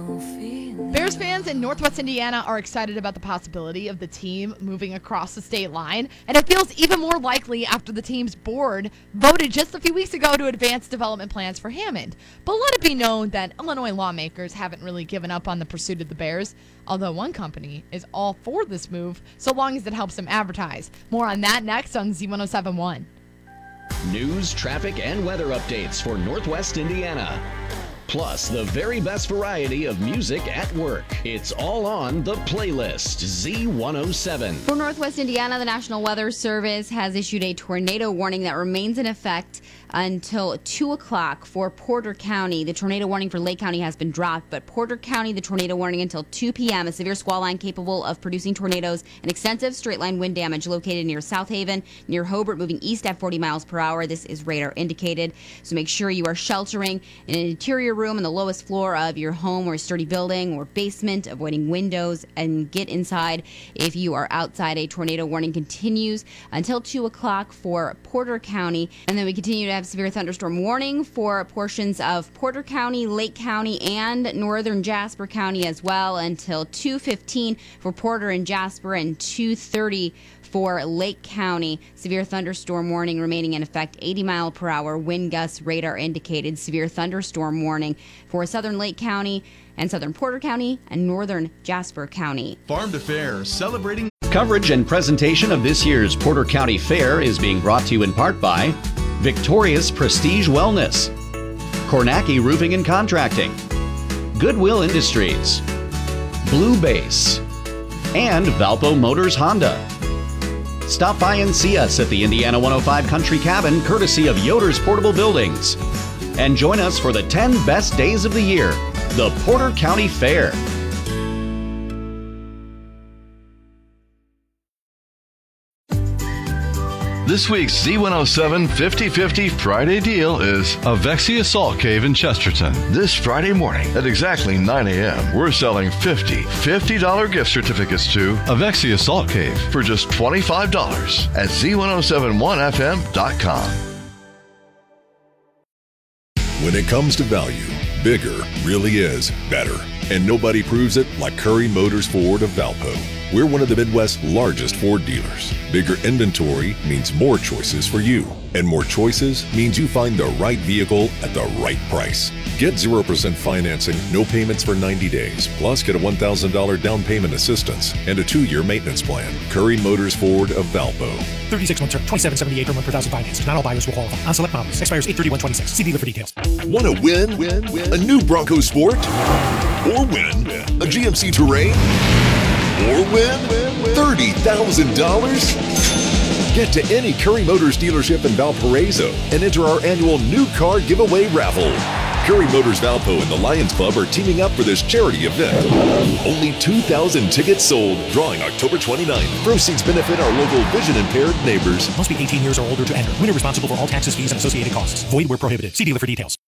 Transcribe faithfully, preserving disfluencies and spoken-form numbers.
Bears fans in Northwest Indiana are excited about the possibility of the team moving across the state line, and it feels even more likely after the team's board voted just a few weeks ago to advance development plans for Hammond. But let it be known that Illinois lawmakers haven't really given up on the pursuit of the Bears, although one company is all for this move so long as it helps them advertise. More on that next on Z one oh seven point one. News, traffic, and weather updates for Northwest Indiana. Plus, the very best variety of music at work. It's all on the playlist, Z one oh seven. For Northwest Indiana, the National Weather Service has issued a tornado warning that remains in effect until two o'clock for Porter County. The tornado warning for Lake County has been dropped, but Porter County, the tornado warning until two p.m. A severe squall line capable of producing tornadoes and extensive straight-line wind damage located near South Haven, near Hobart, moving east at forty miles per hour. This is radar indicated, so make sure you are sheltering in an interior room on the lowest floor of your home or a sturdy building or basement, avoiding windows, and get inside if you are outside. A tornado warning continues until two o'clock for Porter County, and then we continue to have severe thunderstorm warning for portions of Porter County, Lake County, and northern Jasper County as well until two fifteen for Porter and Jasper and two thirty for Lake County. Severe thunderstorm warning remaining in effect, eighty mile per hour wind gusts, radar indicated. Severe thunderstorm warning for southern Lake County and southern Porter County and northern Jasper County. Farm to Fair, celebrating. Coverage and presentation of this year's Porter County Fair is being brought to you in part by Victoria's Prestige Wellness, Kornacki Roofing and Contracting, Goodwill Industries, Blue Base, and Valpo Motors Honda. Stop by and see us at the Indiana one oh five Country Cabin, courtesy of Yoder's Portable Buildings. And join us for the ten best days of the year, the Porter County Fair. This week's Z one oh seven fifty fifty Friday deal is Avexia Salt Cave in Chesterton. This Friday morning at exactly nine a.m., we're selling fifty fifty dollars gift certificates to Avexia Salt Cave for just twenty-five dollars at Z ten seventy-one F M dot com. When it comes to value, bigger really is better. And nobody proves it like Curry Motors Ford of Valpo. We're one of the Midwest's largest Ford dealers. Bigger inventory means more choices for you. And more choices means you find the right vehicle at the right price. Get zero percent financing, no payments for ninety days, plus get a one thousand dollars down payment assistance and a two-year maintenance plan. Curry Motors Ford of Valpo. thirty-six month term, twenty-seven seventy-eight per month per thousand financed. Not all buyers will qualify. On select models. Expires eight thirty-one twenty-six. See dealer for details. Want to win? Win? Win? A new Bronco Sport? Or win? A G M C Terrain? Or win? thirty thousand dollars? Get to any Curry Motors dealership in Valparaiso and enter our annual new car giveaway raffle. Curry Motors Valpo and the Lions Club are teaming up for this charity event. Only two thousand tickets sold, drawing October twenty-ninth. Proceeds benefit our local vision-impaired neighbors. Must be eighteen years or older to enter. Winner responsible for all taxes, fees, and associated costs. Void where prohibited. See dealer for details.